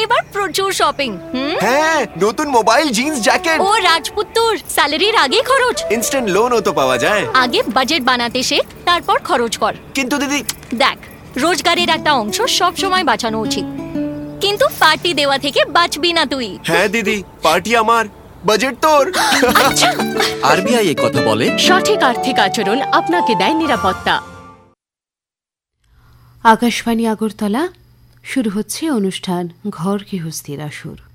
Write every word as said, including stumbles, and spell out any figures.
এবার প্রচুর শপিং। হ্যাঁ, নতুন মোবাইল, জিন্স, জ্যাকেট। ও রাজপুত্তর, স্যালারির আগে খরচ। ইনস্ট্যান্ট লোনও তো পাওয়া যায়। আগে বাজেট বানাতে শেখ, তারপর খরচ কর। কিন্তু দিদি, দেখ, রোজগারের একটা অংশ সব সময় বাঁচানো উচিত, কিন্তু পার্টি দেওয়া থেকে বাঁচবি না তুই। হ্যাঁ দিদি, পার্টি আমার, বাজেট তোর। আরবিআই এই কথা বলে, সঠিক আর্থিক আচরণ আপনাকে দেয় নিরাপত্তা। আকাশবাণী আগরতলা, শুরু হচ্ছে অনুষ্ঠান ঘর গৃহস্থীর আসর।